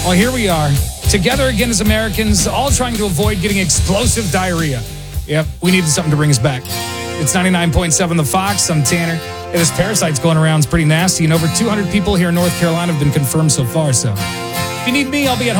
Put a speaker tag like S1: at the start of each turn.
S1: Well, here we are, together again as Americans, all trying to avoid getting explosive diarrhea. Yep, we needed something to bring us back. It's 99.7 The Fox. I'm Tanner. Hey, this parasite's going around. It's pretty nasty, and over 200 people here in North Carolina have been confirmed so far. So if you need me, I'll be at home.